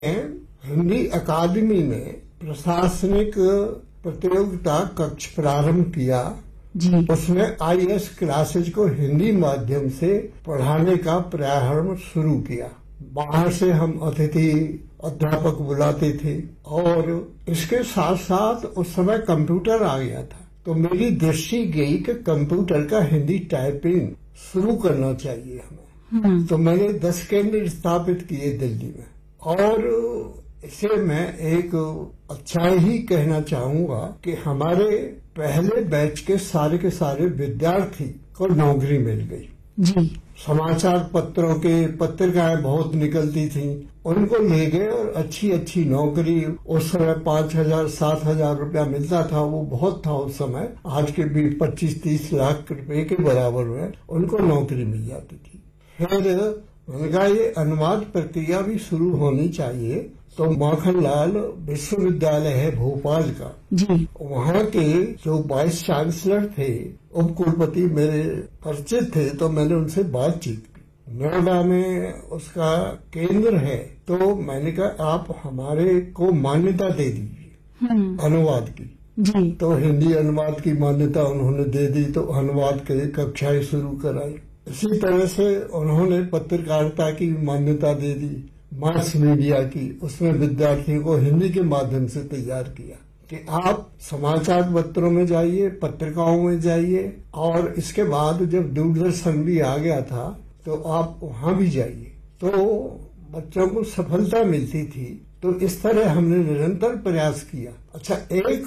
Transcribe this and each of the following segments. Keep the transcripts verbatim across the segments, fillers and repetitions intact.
हिंदी अकादमी में प्रशासनिक प्रतियोगिता कक्ष प्रारंभ किया जी। उसमें आई ए एस क्लासेज को हिंदी माध्यम से पढ़ाने का प्रारंभ शुरू किया। बाहर से हम अतिथि अध्यापक बुलाते थे और इसके साथ साथ उस समय कंप्यूटर आ गया था, तो मेरी दृष्टि गई कि कंप्यूटर का हिंदी टाइपिंग शुरू करना चाहिए हमें। तो मैंने दस केंद्र स्थापित किए दिल्ली में और इसे मैं एक अच्छा ही कहना चाहूंगा कि हमारे पहले बैच के सारे के सारे विद्यार्थी को नौकरी मिल गई जी। समाचार पत्रों के पत्रिकाएं बहुत निकलती थीं, उनको ले गए और अच्छी अच्छी नौकरी। उस समय पांच हजार सात हजार रुपया मिलता था, वो बहुत था उस समय। आज के भी पच्चीस तीस लाख रुपए के बराबर में उनको नौकरी मिल जाती थी। फिर उनका ये अनुवाद प्रक्रिया भी शुरू होनी चाहिए, तो माखनलाल विश्वविद्यालय है भोपाल का जी। वहाँ के जो वाइस चांसलर थे, उप कुलपति मेरे परिचित थे, तो मैंने उनसे बातचीत की। नोएडा में उसका केंद्र है, तो मैंने कहा आप हमारे को मान्यता दे दीजिए अनुवाद की जी। तो हिंदी अनुवाद की मान्यता उन्होंने दे दी, तो अनुवाद की कक्षाएं शुरू कराई। इसी तरह से उन्होंने पत्रकारिता की मान्यता दे दी, मास मीडिया की, उसमें विद्यार्थियों को हिंदी के माध्यम से तैयार किया कि आप समाचार पत्रों में जाइए, पत्रिकाओं में जाइए, और इसके बाद जब दूरदर्शन भी आ गया था तो आप वहां भी जाइए, तो बच्चों को सफलता मिलती थी। तो इस तरह हमने निरंतर प्रयास किया। अच्छा, एक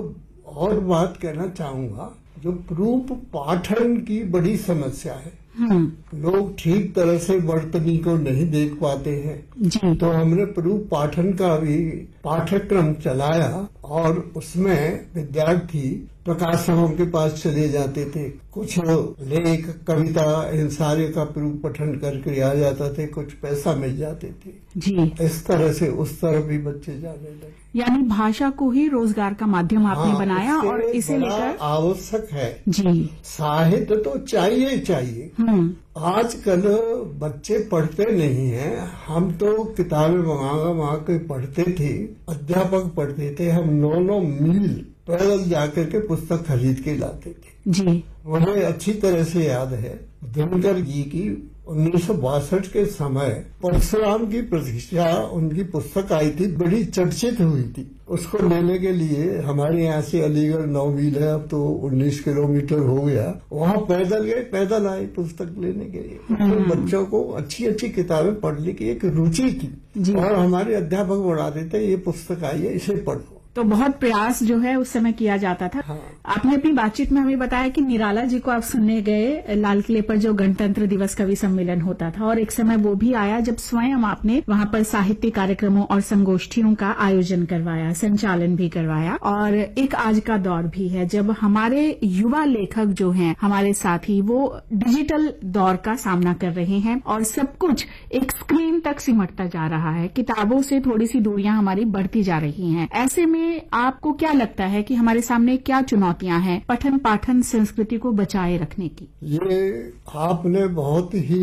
और बात कहना चाहूंगा, जो प्रूफ पाठन की बड़ी समस्या है, लोग ठीक तरह से वर्तनी को नहीं देख पाते हैं जी। तो हमने प्रूफ पाठन का भी पाठ्यक्रम चलाया और उसमें विद्यार्थी प्रकाशकों के पास चले जाते थे, कुछ लेख कविता इन सारे का प्रूफ पठन करके आ जाता थे, कुछ पैसा मिल जाते थे जी। इस तरह से उस तरफ भी बच्चे जाने लगे। यानी भाषा को ही रोजगार का माध्यम आपने हाँ, बनाया और इसे लेकर आवश्यक है जी। साहित्य तो चाहिए चाहिए। आजकल बच्चे पढ़ते नहीं हैं, हम तो किताबें मंगा मंगा के पढ़ते थे, अध्यापक पढ़ते थे, हम नौ नौ मील पैदल जाकर के पुस्तक खरीद के लाते थे जी। मुझे अच्छी तरह से याद है दिनकर जी की उन्नीस सौ बासठ के समय परशुराम की प्रतिष्ठा उनकी पुस्तक आई थी, बड़ी चर्चित हुई थी। उसको लेने के लिए हमारे यहाँ से अलीगढ़ नौ मील है, अब तो उन्नीस किलोमीटर हो गया, वहाँ पैदल गए, पैदल आए पुस्तक लेने के लिए। तो बच्चों को अच्छी अच्छी किताबें पढ़ने की एक रुचि थी और हमारे अध्यापक बढ़ाते थे, ये पुस्तक आई है, इसे पढ़ो। तो बहुत प्रयास जो है उस समय किया जाता था। हाँ। आपने अपनी बातचीत में हमें बताया कि निराला जी को आप सुनने गए लाल किले पर जो गणतंत्र दिवस कवि सम्मेलन होता था, और एक समय वो भी आया जब स्वयं आपने वहां पर साहित्य कार्यक्रमों और संगोष्ठियों का आयोजन करवाया, संचालन भी करवाया। और एक आज का दौर भी है जब हमारे युवा लेखक जो हैं, हमारे साथी, वो डिजिटल दौर का सामना कर रहे हैं और सब कुछ एक स्क्रीन तक सिमटता जा रहा है, किताबों से थोड़ी सी दूरियां हमारी बढ़ती जा रही हैं। ऐसे में आपको क्या लगता है कि हमारे सामने क्या चुनौतियां हैं पठन पाठन संस्कृति को बचाए रखने की? ये आपने बहुत ही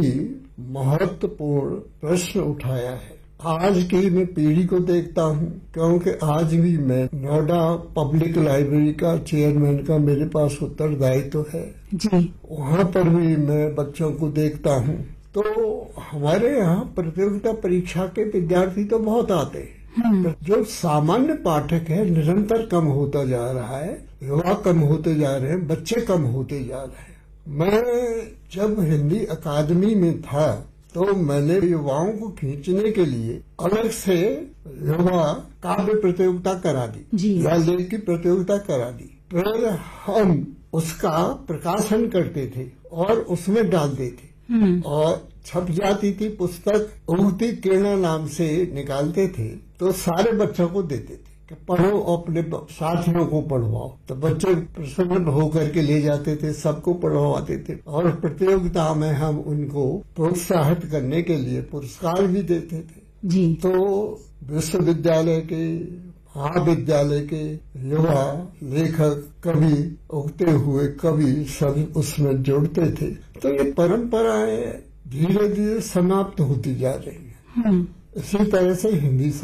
महत्वपूर्ण प्रश्न उठाया है। आज की मैं पीढ़ी को देखता हूँ, क्योंकि आज भी मैं नोएडा पब्लिक लाइब्रेरी का चेयरमैन का मेरे पास उत्तरदायित्व है जी। वहाँ पर भी मैं बच्चों को देखता हूँ, तो हमारे यहाँ प्रतियोगिता परीक्षा के विद्यार्थी तो बहुत आते हैं, जो सामान्य पाठक है निरंतर कम होता जा रहा है, युवा कम होते जा रहे हैं, बच्चे कम होते जा रहे हैं। मैं जब हिंदी अकादमी में था तो मैंने युवाओं को खींचने के लिए अलग से युवा काव्य प्रतियोगिता करा दी या लेख की प्रतियोगिता करा दी। फिर हम उसका प्रकाशन करते थे और उसमें डालते थे और छप जाती थी पुस्तक, उगती किरणा नाम से निकालते थे, तो सारे बच्चों को देते थे कि पढ़ो, अपने साथियों को पढ़वाओ। तो बच्चे प्रसन्न होकर के ले जाते थे, सबको पढ़वाते थे और प्रतियोगिता में हम उनको प्रोत्साहित करने के लिए पुरस्कार भी देते थे जी। तो विश्वविद्यालय के, महाविद्यालय के युवा लेखक, कवि, उगते हुए कवि सब उसमें जुड़ते थे। तो ये परंपराएं धीरे धीरे समाप्त होती जा रही है। इसी तरह से हिंदी